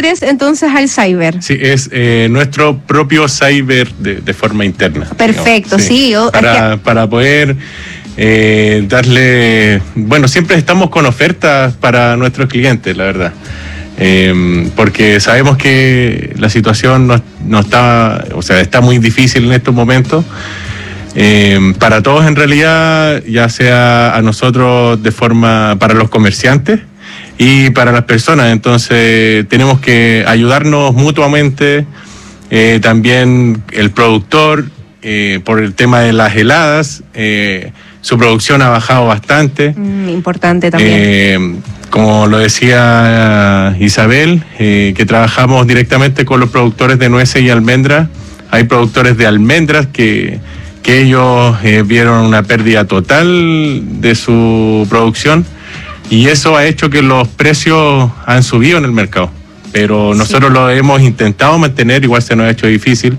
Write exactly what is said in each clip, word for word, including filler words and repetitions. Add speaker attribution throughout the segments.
Speaker 1: Andrés entonces al cyber.
Speaker 2: Sí, es eh, nuestro propio cyber de, de forma interna.
Speaker 1: Perfecto, digamos. sí. sí o,
Speaker 2: para,
Speaker 1: es que...
Speaker 2: para poder eh, darle... Bueno, siempre estamos con ofertas para nuestros clientes, la verdad. Eh, porque sabemos que la situación no, no está, o sea, está muy difícil en estos momentos. Eh, para todos en realidad, ya sea a nosotros de forma, para los comerciantes y para las personas, entonces tenemos que ayudarnos mutuamente, eh, también el productor, eh, por el tema de las heladas, eh, su producción ha bajado bastante.
Speaker 1: Mm, importante también.
Speaker 2: Eh, como lo decía Isabel, eh, que trabajamos directamente con los productores de nueces y almendras, hay productores de almendras que que ellos eh, vieron una pérdida total de su producción y eso ha hecho que los precios han subido en el mercado. Pero nosotros sí. lo hemos intentado mantener, igual se nos ha hecho difícil,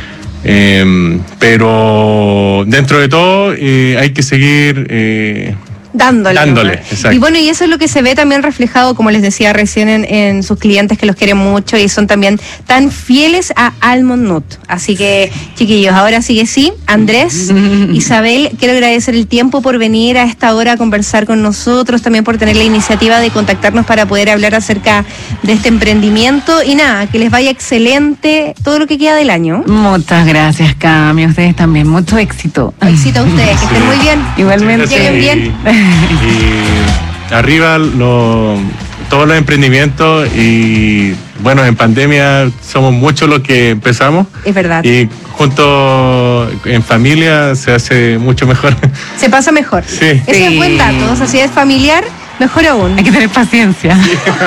Speaker 2: eh, pero dentro de todo eh, hay que seguir... Eh,
Speaker 1: Dándole.
Speaker 2: Dándole, exacto.
Speaker 1: Y bueno, y eso es lo que se ve también reflejado, como les decía recién, en, en sus clientes que los quieren mucho y son también tan fieles a Almond Nut. Así que, chiquillos, ahora sí que sí. Andrés, Isabel, quiero agradecer el tiempo por venir a esta hora a conversar con nosotros, también por tener la iniciativa de contactarnos para poder hablar acerca de este emprendimiento. Y nada, que les vaya excelente todo lo que queda del año.
Speaker 3: Muchas gracias, Cami. A ustedes también. Mucho éxito.
Speaker 1: Éxito a ustedes, que estén muy bien.
Speaker 3: Igualmente.
Speaker 1: Lleguen bien.
Speaker 2: Y arriba lo, todos los emprendimientos y bueno, en pandemia somos muchos los que empezamos.
Speaker 1: Es verdad.
Speaker 2: Y junto en familia se hace mucho mejor.
Speaker 1: Se pasa mejor.
Speaker 2: Sí.
Speaker 1: Ese
Speaker 3: sí.
Speaker 1: es buen dato. O sea, si es familiar, mejor aún.
Speaker 3: Hay que tener paciencia.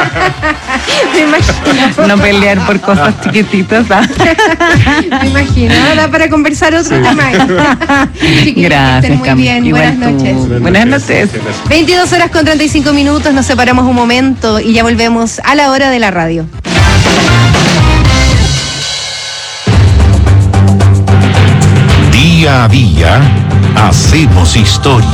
Speaker 1: Me imagino.
Speaker 3: No pelear por cosas ah. chiquititas. ¿sabes?
Speaker 1: Me imagino. Da para conversar otro sí. tema.
Speaker 3: Gracias,
Speaker 1: estén muy
Speaker 3: Cam.
Speaker 1: bien.
Speaker 3: Igual
Speaker 1: Buenas noches.
Speaker 3: Buenas, Buenas noches.
Speaker 1: noches. veintidós horas con treinta y cinco minutos. Nos separamos un momento y ya volvemos a la hora de la radio.
Speaker 4: Día a día hacemos historia.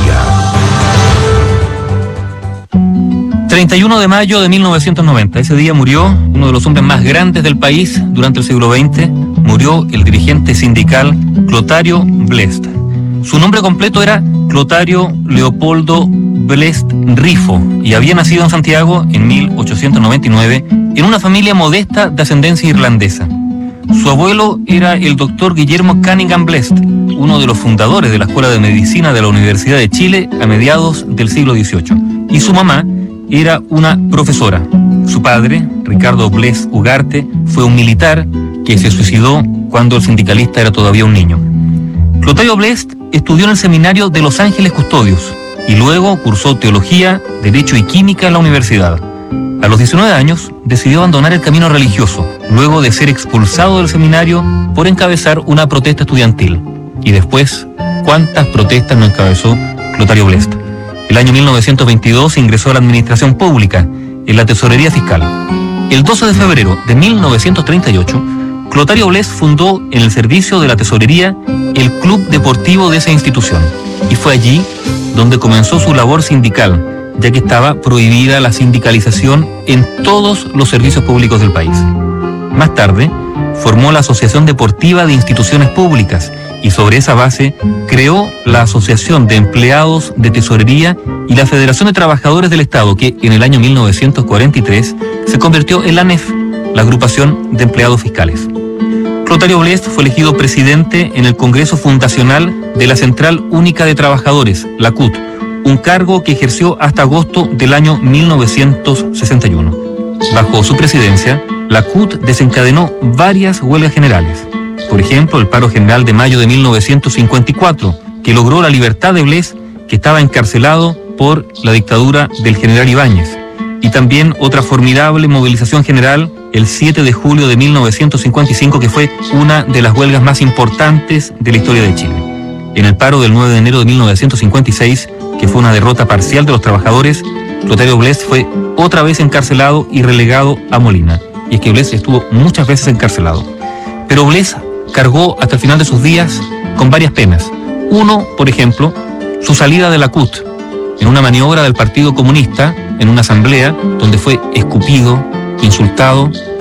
Speaker 5: treinta y uno de mayo de mil novecientos noventa. Ese día murió uno de los hombres más grandes del país durante el siglo veinte. Murió el dirigente sindical Clotario Blest. Su nombre completo era Clotario Leopoldo Blest Rifo y había nacido en Santiago en mil ochocientos noventa y nueve en una familia modesta de ascendencia irlandesa. Su abuelo era el doctor Guillermo Cunningham Blest, uno de los fundadores de la Escuela de Medicina de la Universidad de Chile a mediados del siglo dieciocho. Y su mamá era una profesora. Su padre, Ricardo Blest Ugarte, fue un militar que se suicidó cuando el sindicalista era todavía un niño. Clotario Blest estudió en el seminario de Los Ángeles Custodios y luego cursó teología, derecho y química en la universidad. A los diecinueve años decidió abandonar el camino religioso, luego de ser expulsado del seminario por encabezar una protesta estudiantil. Y después, ¿cuántas protestas no encabezó Clotario Blest? El año mil novecientos veintidós ingresó a la administración pública, en la tesorería fiscal. El doce de febrero de mil novecientos treinta y ocho, Clotario Blest fundó en el servicio de la tesorería el club deportivo de esa institución. Y fue allí donde comenzó su labor sindical, ya que estaba prohibida la sindicalización en todos los servicios públicos del país. Más tarde, formó la Asociación Deportiva de Instituciones Públicas y sobre esa base creó la Asociación de Empleados de Tesorería y la Federación de Trabajadores del Estado, que en el año mil novecientos cuarenta y tres se convirtió en la A N E F, la Agrupación de Empleados Fiscales. Clotario Blest fue elegido presidente en el Congreso Fundacional de la Central Única de Trabajadores, la C U T, un cargo que ejerció hasta agosto del año mil novecientos sesenta y uno. Bajo su presidencia, la C U T desencadenó varias huelgas generales. Por ejemplo, el paro general de mayo de mil novecientos cincuenta y cuatro, que logró la libertad de Blest, que estaba encarcelado por la dictadura del general Ibáñez. Y también otra formidable movilización general el siete de julio de mil novecientos cincuenta y cinco, que fue una de las huelgas más importantes de la historia de Chile. En el paro del nueve de enero de mil novecientos cincuenta y seis, que fue una derrota parcial de los trabajadores, Clotario Blest fue otra vez encarcelado y relegado a Molina. Y es que Blest estuvo muchas veces encarcelado. Pero Blest cargó hasta el final de sus días con varias penas. Uno, por ejemplo, su salida de la C U T, en una maniobra del Partido Comunista, en una asamblea donde fue escupido, insultado